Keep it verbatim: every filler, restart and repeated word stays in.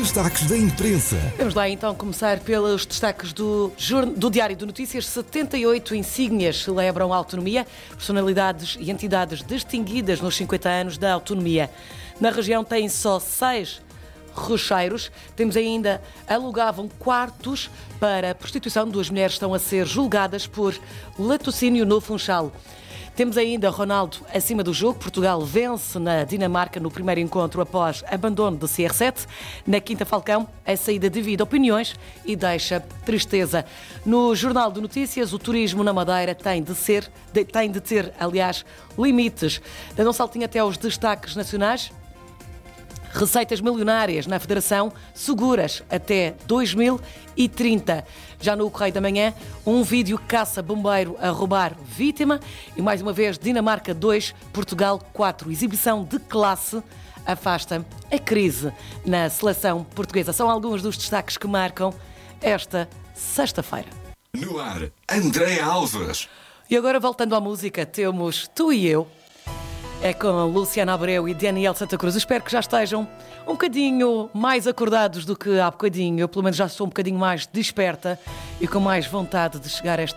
Destaques da imprensa. Vamos lá então começar pelos destaques do, do Diário de Notícias. setenta e oito insígnias celebram a autonomia, personalidades e entidades distinguidas nos cinquenta anos da autonomia. Na região tem só seis rocheiros. Temos ainda, alugavam quartos para prostituição. Duas mulheres estão a ser julgadas por latrocínio no Funchal. Temos ainda Ronaldo acima do jogo. Portugal vence na Dinamarca no primeiro encontro após abandono do C R sete. Na Quinta Falcão, a saída divide opiniões e deixa tristeza. No Jornal de Notícias, o turismo na Madeira tem de ser, de, tem de ter, aliás, limites. Dando um saltinho até aos destaques nacionais. Receitas milionárias na Federação, seguras até dois mil e trinta. Já no Correio da Manhã, um vídeo caça bombeiro a roubar vítima. E mais uma vez, Dinamarca dois, Portugal quatro. Exibição de classe afasta a crise na seleção portuguesa. São alguns dos destaques que marcam esta sexta-feira. No ar, Andréa Alves. E agora, voltando à música, temos Tu e Eu. É com Luciana Abreu e Daniel Santa Cruz. Espero que já estejam um bocadinho mais acordados do que há bocadinho. Eu, pelo menos, já estou um bocadinho mais desperta e com mais vontade de chegar a esta